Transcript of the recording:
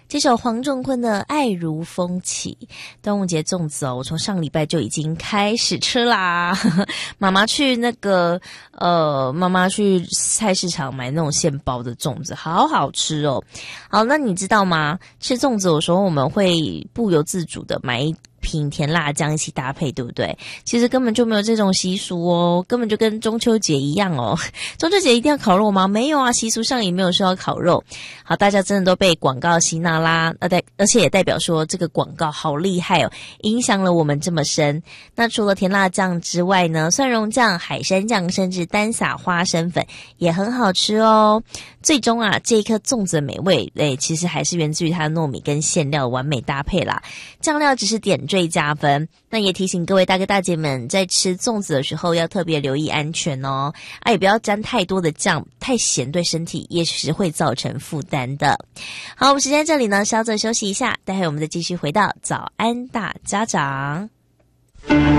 这首黄仲坤的《爱如风起》。端午节粽子我从上礼拜就已经开始吃啦。妈妈去菜市场买那种现包的粽子，好好吃哦。好，那你知道吗？吃粽子有时候我们会不由自主的买一瓶甜辣酱一起搭配，对不对？其实根本就没有这种习俗哦，根本就跟中秋节一样哦。中秋节一定要烤肉吗？没有啊，习俗上也没有说要烤肉。好，大家真的都被广告洗脑啦，而且也代表说这个广告好厉害哦，影响了我们这么深。那除了甜辣酱之外呢，蒜蓉酱、海参酱，甚至单撒花生粉也很好吃哦。最终啊，这一颗粽子的美味，其实还是源自于它的糯米跟馅料的完美搭配啦。酱料只是点缀加分，那也提醒各位大哥大姐们，在吃粽子的时候要特别留意安全哦。也不要沾太多的酱，太咸对身体也是会造成负担的。好，我们时间这里呢，稍作休息一下，待会我们再继续回到早安大家长。